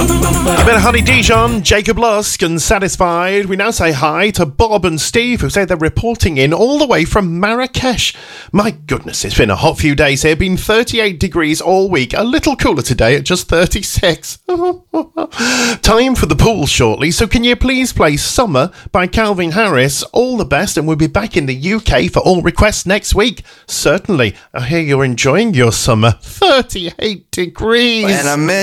A bit of Honey Dijon, Jacob Lusk and Satisfied. We now say hi to Bob and Steve, who say they're reporting in all the way from Marrakesh. My goodness, it's been a hot few days here. Been 38 degrees all week. A little cooler today at just 36. Time for the pool shortly, so can you please play Summer by Calvin Harris? All the best, and we'll be back in the UK for all requests next week. Certainly. I hear you're enjoying your summer. 38 degrees. When I met